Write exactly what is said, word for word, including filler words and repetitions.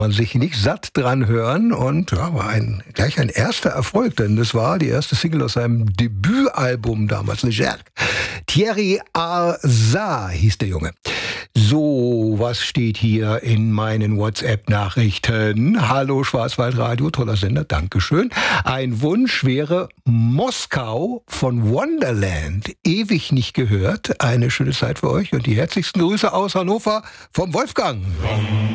Man sich nicht satt dran hören und ja, war ein, gleich ein erster Erfolg, denn das war die erste Single aus seinem Debütalbum damals, Le Jerk. Thierry Arza hieß der Junge. So, was steht hier in meinen WhatsApp-Nachrichten? Hallo Schwarzwaldradio, toller Sender, Dankeschön. Ein Wunsch wäre Moskau von Wonderland. Ewig nicht gehört. Eine schöne Zeit für euch und die herzlichsten Grüße aus Hannover vom Wolfgang.